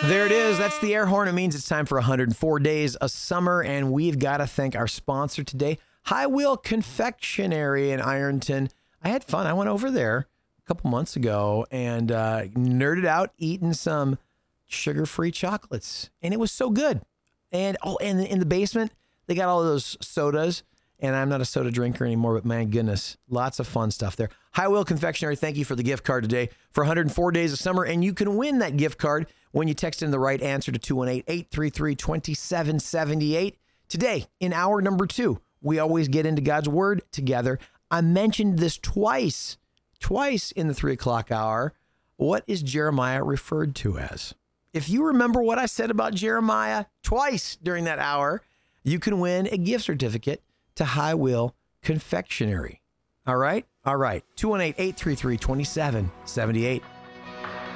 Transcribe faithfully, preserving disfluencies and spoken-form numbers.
There it is. That's the air horn. It means it's time for one hundred four days of summer, and we've got to thank our sponsor today, High Wheel Confectionery in Ironton. I had fun. I went over there a couple months ago and uh, nerded out eating some sugar-free chocolates, and it was so good. And oh, and in the basement, they got all of those sodas, and I'm not a soda drinker anymore, but my goodness, lots of fun stuff there. High Wheel Confectionery, thank you for the gift card today for one hundred four days of summer, and you can win that gift card when you text in the right answer to two one eight, eight three three, two seven seven eight. Today, in hour number two, we always get into God's Word together. I mentioned this twice, twice in the three o'clock hour. What is Jeremiah referred to as? If you remember what I said about Jeremiah twice during that hour, you can win a gift certificate to High Wheel Confectionery. All right? All right. two one eight, eight three three, two seven seven eight.